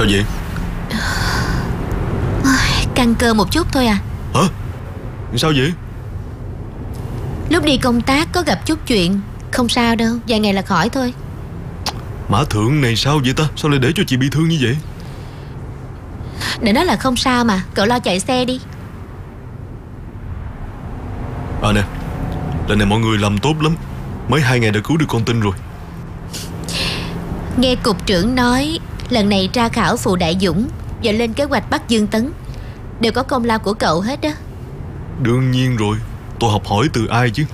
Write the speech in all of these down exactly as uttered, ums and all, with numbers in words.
Sao vậy? Căng cơ một chút thôi à. Hả? Sao vậy? Lúc đi công tác có gặp chút chuyện. Không sao đâu, vài ngày là khỏi thôi. Mã Thượng này sao vậy ta? Sao lại để cho chị bị thương như vậy? Để nói là không sao mà. Cậu lo chạy xe đi. À nè, lần này mọi người làm tốt lắm. Mới hai ngày đã cứu được con Tinh rồi. Nghe cục trưởng nói lần này tra khảo Phù Đại Dũng và lên kế hoạch bắt Dương Tấn đều có công lao của cậu hết đó. Đương nhiên rồi. Tôi học hỏi từ ai chứ?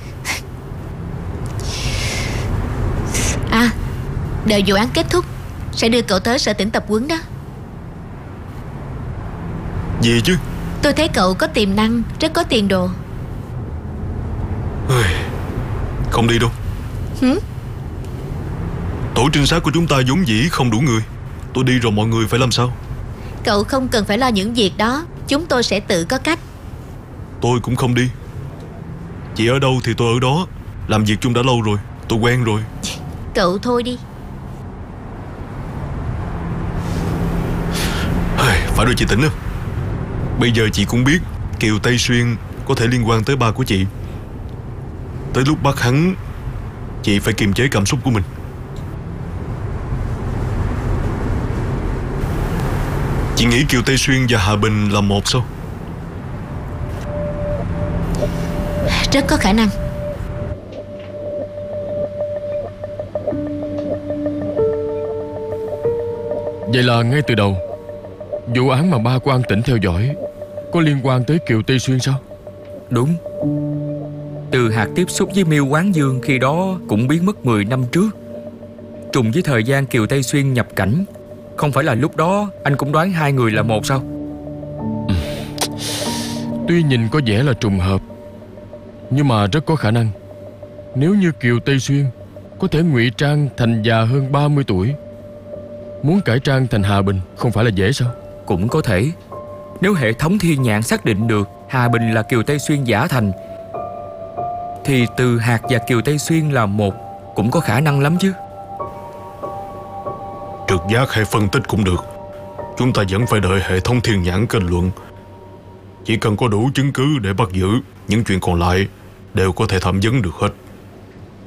À, đợi vụ án kết thúc sẽ đưa cậu tới sở tỉnh tập huấn đó. Gì chứ? Tôi thấy cậu có tiềm năng, rất có tiền đồ. Không đi đâu. Hử? Tổ trinh sát của chúng ta vốn dĩ không đủ người. Tôi đi rồi mọi người phải làm sao? Cậu không cần phải lo những việc đó. Chúng tôi sẽ tự có cách. Tôi cũng không đi. Chị ở đâu thì tôi ở đó. Làm việc chung đã lâu rồi. Tôi quen rồi. Cậu thôi đi. Phải rồi chị Tỉnh á. Bây giờ chị cũng biết Kiều Tây Xuyên có thể liên quan tới ba của chị. Tới lúc bắt hắn, chị phải kiềm chế cảm xúc của mình. Chị nghĩ Kiều Tây Xuyên và Hà Bình là một sao? Rất có khả năng. Vậy là ngay từ đầu vụ án mà ba của An Tĩnh theo dõi có liên quan tới Kiều Tây Xuyên sao? Đúng. Từ hạt tiếp xúc với Miêu Quán Dương khi đó cũng biến mất mười năm trước, trùng với thời gian Kiều Tây Xuyên nhập cảnh. Không phải là lúc đó anh cũng đoán hai người là một sao? Ừ. Tuy nhìn có vẻ là trùng hợp, nhưng mà rất có khả năng nếu như Kiều Tây Xuyên có thể ngụy trang thành già hơn ba mươi tuổi, muốn cải trang thành Hà Bình không phải là dễ sao? Cũng có thể. Nếu hệ thống thiên nhãn xác định được Hà Bình là Kiều Tây Xuyên giả thành, thì Từ Hạt và Kiều Tây Xuyên là một cũng có khả năng lắm chứ. Trực giác hay phân tích cũng được. Chúng ta vẫn phải đợi hệ thống thiên nhãn kết luận. Chỉ cần có đủ chứng cứ để bắt giữ, những chuyện còn lại đều có thể thẩm vấn được hết.